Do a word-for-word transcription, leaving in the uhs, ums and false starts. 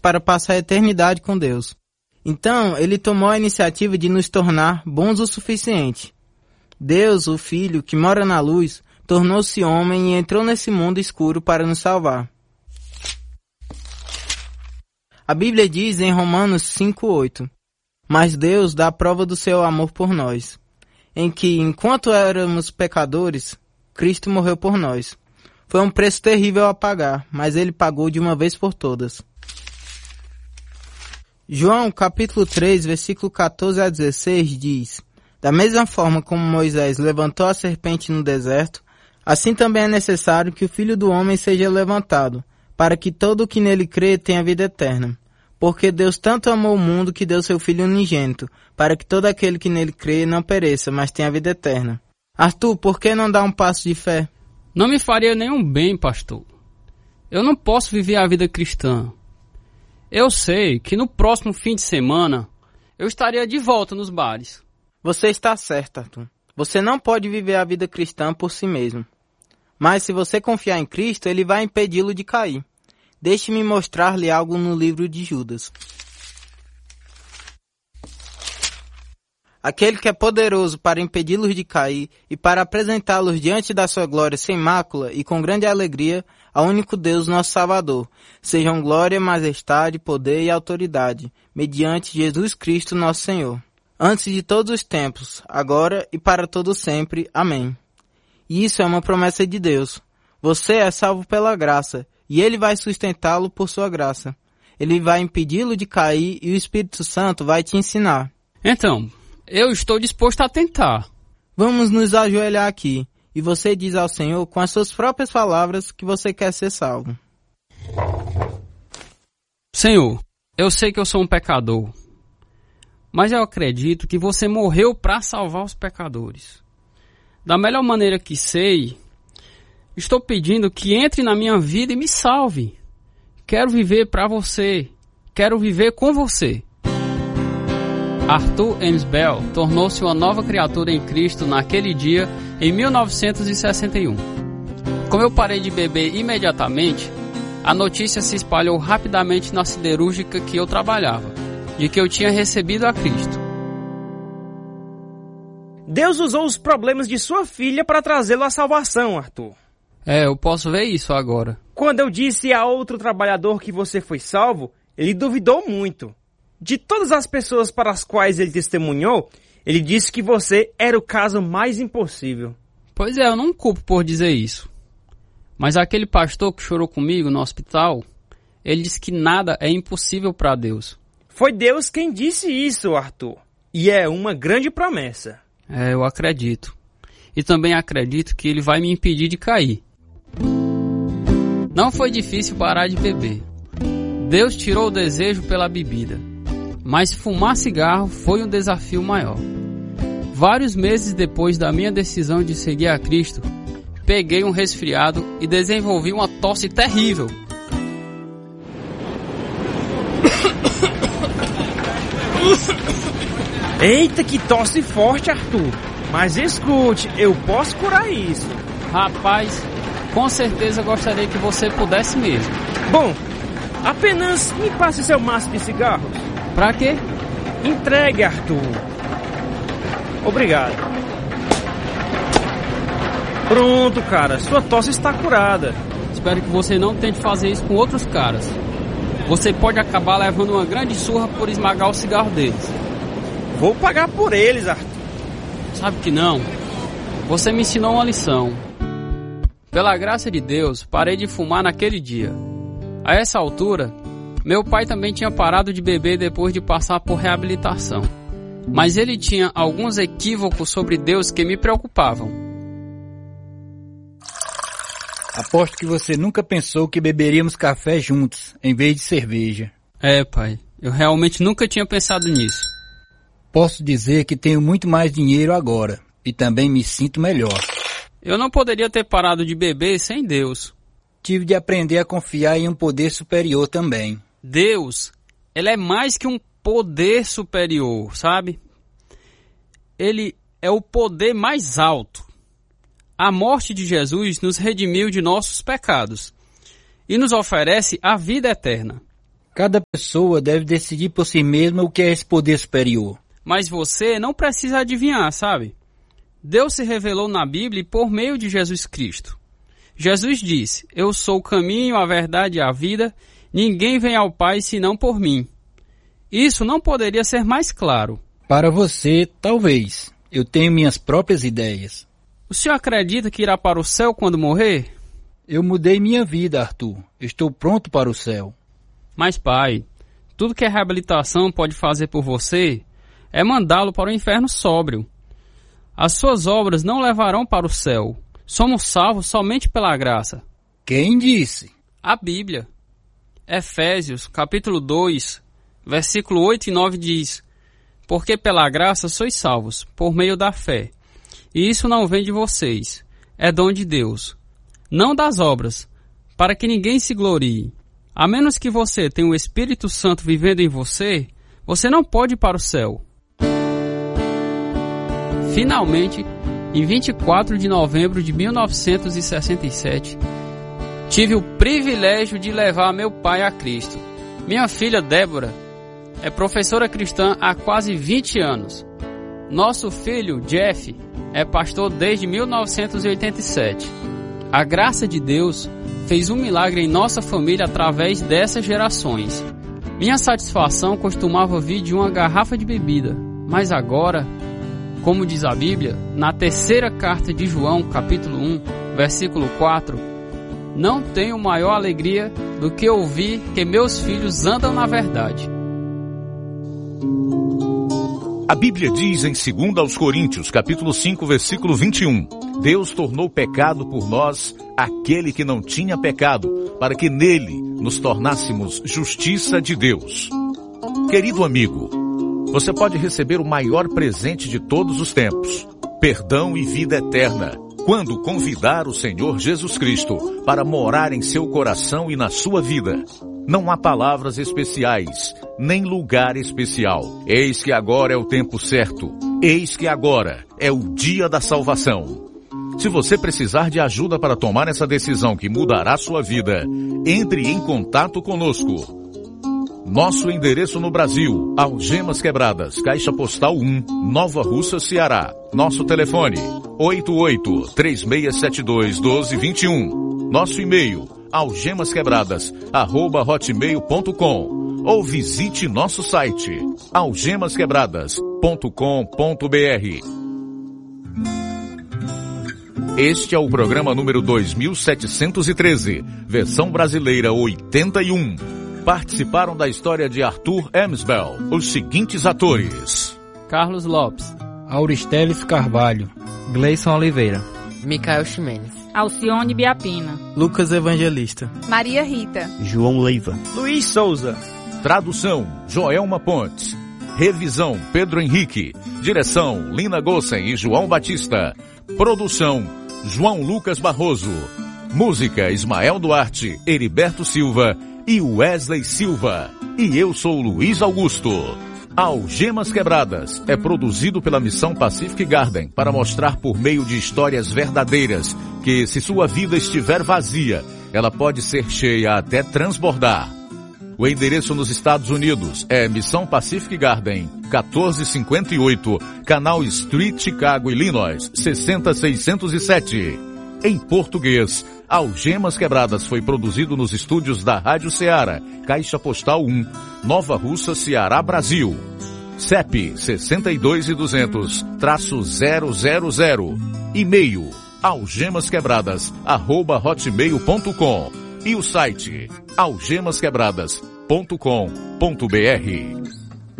para passar a eternidade com Deus. Então, ele tomou a iniciativa de nos tornar bons o suficiente. Deus, o Filho, que mora na luz, tornou-se homem e entrou nesse mundo escuro para nos salvar. A Bíblia diz em Romanos cinco, oito: Mas Deus dá prova do seu amor por nós, em que, enquanto éramos pecadores, Cristo morreu por nós. Foi um preço terrível a pagar, mas ele pagou de uma vez por todas. João, capítulo três, versículo catorze a dezesseis, diz: Da mesma forma como Moisés levantou a serpente no deserto, assim também é necessário que o Filho do Homem seja levantado, para que todo o que nele crê tenha vida eterna. Porque Deus tanto amou o mundo que deu seu Filho unigênito, para que todo aquele que nele crê não pereça, mas tenha vida eterna. Arthur, por que não dar um passo de fé? Não me faria nenhum bem, pastor. Eu não posso viver a vida cristã. Eu sei que no próximo fim de semana eu estaria de volta nos bares. Você está certo, Arthur. Você não pode viver a vida cristã por si mesmo. Mas se você confiar em Cristo, ele vai impedi-lo de cair. Deixe-me mostrar-lhe algo no livro de Judas. Aquele que é poderoso para impedi-los de cair e para apresentá-los diante da sua glória sem mácula e com grande alegria ao único Deus, nosso Salvador. Sejam glória, majestade, poder e autoridade, mediante Jesus Cristo, nosso Senhor. Antes de todos os tempos, agora e para todo sempre. Amém. E isso é uma promessa de Deus. Você é salvo pela graça, e Ele vai sustentá-lo por sua graça. Ele vai impedi-lo de cair e o Espírito Santo vai te ensinar. Então, eu estou disposto a tentar. Vamos nos ajoelhar aqui, e você diz ao Senhor com as suas próprias palavras que você quer ser salvo. Senhor, eu sei que eu sou um pecador, mas eu acredito que você morreu para salvar os pecadores. Da melhor maneira que sei, estou pedindo que entre na minha vida e me salve. Quero viver para você. Quero viver com você. Arthur Ames Bell tornou-se uma nova criatura em Cristo naquele dia, em mil novecentos e sessenta e um. Como eu parei de beber imediatamente, a notícia se espalhou rapidamente na siderúrgica que eu trabalhava, de que eu tinha recebido a Cristo. Deus usou os problemas de sua filha para trazê-lo à salvação, Arthur. É, eu posso ver isso agora. Quando eu disse a outro trabalhador que você foi salvo, ele duvidou muito. De todas as pessoas para as quais ele testemunhou, ele disse que você era o caso mais impossível. Pois é, eu não culpo por dizer isso. Mas aquele pastor que chorou comigo no hospital, ele disse que nada é impossível para Deus. Foi Deus quem disse isso, Arthur. E é uma grande promessa. É, eu acredito. E também acredito que ele vai me impedir de cair. Não foi difícil parar de beber. Deus tirou o desejo pela bebida. Mas fumar cigarro foi um desafio maior. Vários meses depois da minha decisão de seguir a Cristo, peguei um resfriado e desenvolvi uma tosse terrível. Eita, que tosse forte, Arthur. Mas escute, eu posso curar isso. Rapaz, com certeza gostaria que você pudesse mesmo. Bom, apenas me passe seu maço de cigarros. Pra quê? Entregue, Arthur. Obrigado. Pronto, cara. Sua tosse está curada. Espero que você não tente fazer isso com outros caras. Você pode acabar levando uma grande surra por esmagar o cigarro deles. Vou pagar por eles, Arthur. Sabe que não. Você me ensinou uma lição. Pela graça de Deus, parei de fumar naquele dia. A essa altura, meu pai também tinha parado de beber depois de passar por reabilitação. Mas ele tinha alguns equívocos sobre Deus que me preocupavam. Aposto que você nunca pensou que beberíamos café juntos, em vez de cerveja. É, pai. Eu realmente nunca tinha pensado nisso. Posso dizer que tenho muito mais dinheiro agora, e também me sinto melhor. Eu não poderia ter parado de beber sem Deus. Tive de aprender a confiar em um poder superior também. Deus, ele é mais que um poder superior, sabe? Ele é o poder mais alto. A morte de Jesus nos redimiu de nossos pecados e nos oferece a vida eterna. Cada pessoa deve decidir por si mesma o que é esse poder superior. Mas você não precisa adivinhar, sabe? Deus se revelou na Bíblia por meio de Jesus Cristo. Jesus disse: eu sou o caminho, a verdade e a vida, ninguém vem ao Pai senão por mim. Isso não poderia ser mais claro. Para você, talvez. Eu tenho minhas próprias ideias. O senhor acredita que irá para o céu quando morrer? Eu mudei minha vida, Arthur. Estou pronto para o céu. Mas, pai, tudo que a reabilitação pode fazer por você é mandá-lo para o inferno sóbrio. As suas obras não levarão para o céu. Somos salvos somente pela graça. Quem disse? A Bíblia. Efésios, capítulo dois, versículo oito e nove diz: porque pela graça sois salvos, por meio da fé. E isso não vem de vocês, é dom de Deus. Não das obras, para que ninguém se glorie. A menos que você tenha o Espírito Santo vivendo em você, você não pode ir para o céu. Finalmente, em vinte e quatro de novembro de mil novecentos e sessenta e sete, tive o privilégio de levar meu pai a Cristo. Minha filha Débora é professora cristã há quase vinte anos. Nosso filho Jeff é pastor desde mil novecentos e oitenta e sete. A graça de Deus fez um milagre em nossa família através dessas gerações. Minha satisfação costumava vir de uma garrafa de bebida, mas agora, como diz a Bíblia, na terceira carta de João, capítulo um, versículo quatro, não tenho maior alegria do que ouvir que meus filhos andam na verdade. A Bíblia diz em dois aos Coríntios, capítulo cinco, versículo vinte e um, Deus tornou pecado por nós aquele que não tinha pecado, para que nele nos tornássemos justiça de Deus. Querido amigo, você pode receber o maior presente de todos os tempos, perdão e vida eterna, quando convidar o Senhor Jesus Cristo para morar em seu coração e na sua vida. Não há palavras especiais, nem lugar especial. Eis que agora é o tempo certo. Eis que agora é o dia da salvação. Se você precisar de ajuda para tomar essa decisão que mudará sua vida, entre em contato conosco. Nosso endereço no Brasil, Algemas Quebradas, Caixa Postal um, Nova Russa, Ceará. Nosso telefone, oito oito, três seis sete dois, um dois dois um. Nosso e-mail, algemasquebradas, arroba hotmail ponto com. Ou visite nosso site, algemas quebradas ponto com ponto br. Este é o programa número dois mil setecentos e treze, versão brasileira oitenta e um. Participaram da história de Arthur Emsbel os seguintes atores: Carlos Lopes, Auristeles Carvalho, Gleison Oliveira, Micael Ximenes, Alcione Biapina, Lucas Evangelista, Maria Rita, João Leiva, Luiz Souza. Tradução, Joelma Pontes. Revisão, Pedro Henrique. Direção, Lina Gossen e João Batista. Produção, João Lucas Barroso. Música, Ismael Duarte, Heriberto Silva e Wesley Silva. E eu sou Luiz Augusto. Algemas Quebradas é produzido pela Missão Pacific Garden para mostrar por meio de histórias verdadeiras que, se sua vida estiver vazia, ela pode ser cheia até transbordar. O endereço nos Estados Unidos é Missão Pacific Garden, quatorze cinquenta e oito, Canal Street, Chicago, Illinois, sessenta mil seiscentos e sete. Em português, Algemas Quebradas foi produzido nos estúdios da Rádio Ceará, Caixa Postal um, Nova Russa, Ceará, Brasil. C E P sessenta e dois e duzentos, zero zero zero. E-mail, algemasquebradas, arroba hotmail ponto com. E o site, algemasquebradas ponto com ponto br.